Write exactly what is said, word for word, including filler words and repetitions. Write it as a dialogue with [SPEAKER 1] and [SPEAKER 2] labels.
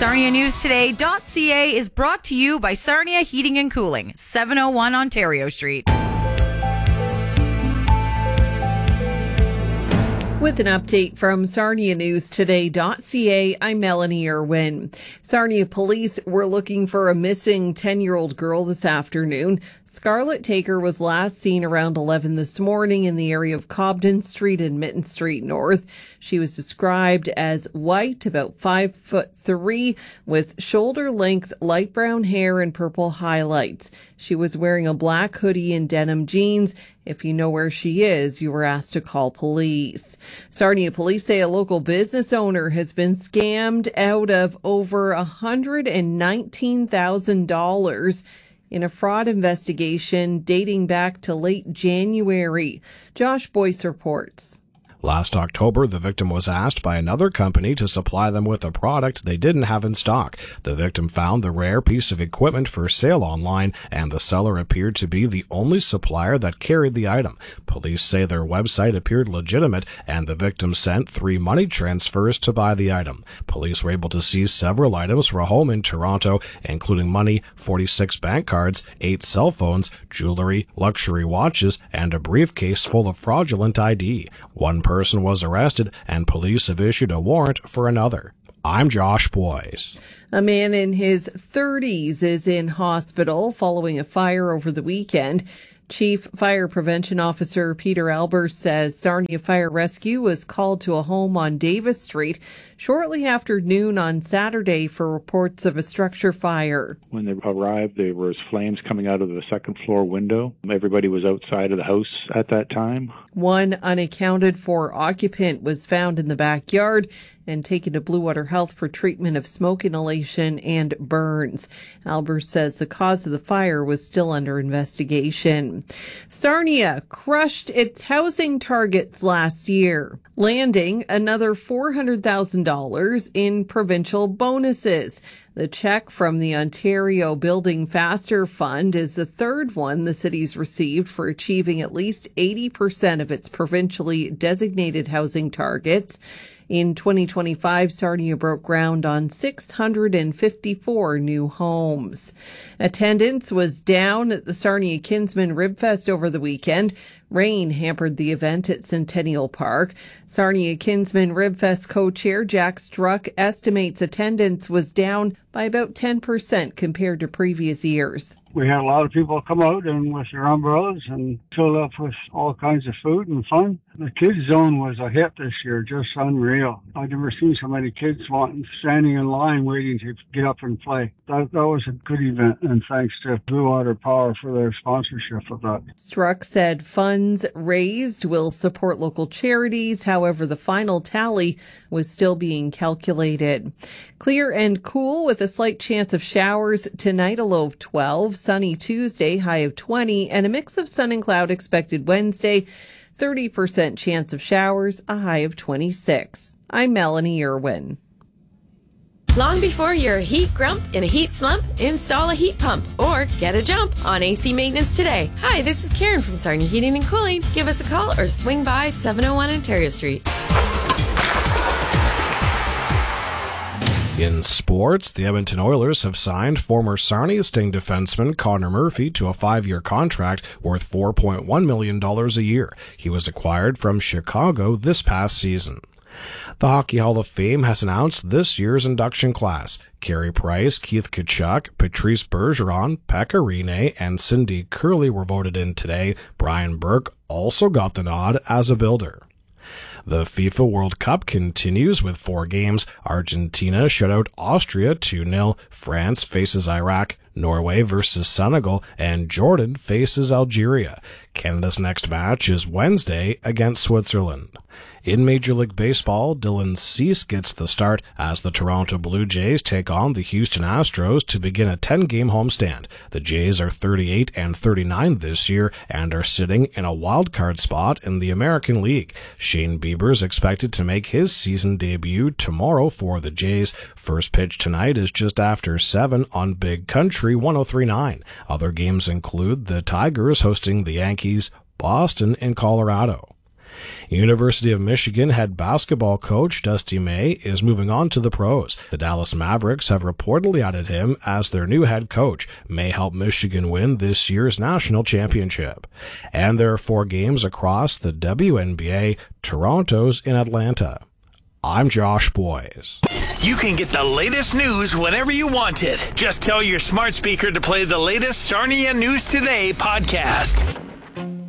[SPEAKER 1] Sarnia News Today dot C A is brought to you by Sarnia Heating and Cooling, seven oh one Ontario Street.
[SPEAKER 2] With an update from Sarnia News Today dot C A, I'm Melanie Irwin. Sarnia police were looking for a missing ten-year-old girl this afternoon. Scarlett Taker was last seen around eleven this morning in the area of Cobden Street and Mitten Street North. She was described as white, about five foot three, with shoulder-length light brown hair and purple highlights. She was wearing a black hoodie and denim jeans. If you know where she is, you were asked to call police. Sarnia police say a local business owner has been scammed out of over one hundred nineteen thousand dollars in a fraud investigation dating back to late January. Josh Boyce reports.
[SPEAKER 3] Last October, the victim was asked by another company to supply them with a product they didn't have in stock. The victim found the rare piece of equipment for sale online, and the seller appeared to be the only supplier that carried the item. Police say their website appeared legitimate, and the victim sent three money transfers to buy the item. Police were able to seize several items for a home in Toronto, including money, forty-six bank cards, eight cell phones, jewelry, luxury watches, and a briefcase full of fraudulent I D. One person was arrested, and police have issued a warrant for another. I'm Josh Boyce.
[SPEAKER 2] A man in his thirties is in hospital following a fire over the weekend. Chief Fire Prevention Officer Peter Albers says Sarnia Fire Rescue was called to a home on Davis Street shortly after noon on Saturday for reports of a structure fire.
[SPEAKER 4] When they arrived, there was flames coming out of the second floor window. Everybody was outside of the house at that time.
[SPEAKER 2] One unaccounted for occupant was found in the backyard and taken to Blue Water Health for treatment of smoke inhalation and burns. Albers says the cause of the fire was still under investigation. Sarnia crushed its housing targets last year, landing another four hundred thousand dollars in provincial bonuses. The check from the Ontario Building Faster Fund is the third one the city's received for achieving at least eighty percent of its provincially designated housing targets. In twenty twenty-five, Sarnia broke ground on six hundred fifty-four new homes. Attendance was down at the Sarnia Kinsman Ribfest over the weekend. Rain hampered the event at Centennial Park. Sarnia Kinsman Ribfest co-chair Jack Struck estimates attendance was down by about ten percent compared to previous years.
[SPEAKER 5] We had a lot of people come out and with their umbrellas and filled up with all kinds of food and fun. The kids zone was a hit this year, just unreal. I've never seen so many kids wanting, standing in line waiting to get up and play. That, that was a good event, and thanks to Blue Water Power for their sponsorship of that.
[SPEAKER 2] Struck said funds raised will support local charities. However, the final tally was still being calculated. Clear and cool with a slight chance of showers tonight, a low of twelve. Sunny Tuesday, high of twenty, and a mix of sun and cloud expected Wednesday. thirty percent chance of showers, a high of twenty-six. I'm Melanie Irwin.
[SPEAKER 6] Long before you're a heat grump in a heat slump, install a heat pump or get a jump on A C maintenance today. Hi, this is Karen from Sarnia Heating and Cooling. Give us a call or swing by seven oh one Ontario Street.
[SPEAKER 3] In sports, the Edmonton Oilers have signed former Sarnia Sting defenseman Connor Murphy to a five-year contract worth four point one million dollars a year. He was acquired from Chicago this past season. The Hockey Hall of Fame has announced this year's induction class. Carey Price, Keith Tkachuk, Patrice Bergeron, Pekka Rinne, and Cindy Curley were voted in today. Brian Burke also got the nod as a builder. The FIFA World Cup continues with four games. Argentina shut out Austria two nil. France faces Iraq. Norway versus Senegal. And Jordan faces Algeria. Canada's next match is Wednesday against Switzerland. In Major League Baseball, Dylan Cease gets the start as the Toronto Blue Jays take on the Houston Astros to begin a ten-game homestand. The Jays are thirty-eight and thirty-nine this year and are sitting in a wild-card spot in the American League. Shane Bieber is expected to make his season debut tomorrow for the Jays. First pitch tonight is just after seven on Big Country one oh three point nine. Other games include the Tigers hosting the Yankees, Boston, and Colorado. University of Michigan head basketball coach Dusty May is moving on to the pros. The Dallas Mavericks have reportedly added him as their new head coach. May helped Michigan win this year's national championship. And there are four games across the W N B A. Toronto's in Atlanta. I'm Josh Boyes.
[SPEAKER 7] You can get the latest news whenever you want it. Just tell your smart speaker to play the latest Sarnia News Today podcast.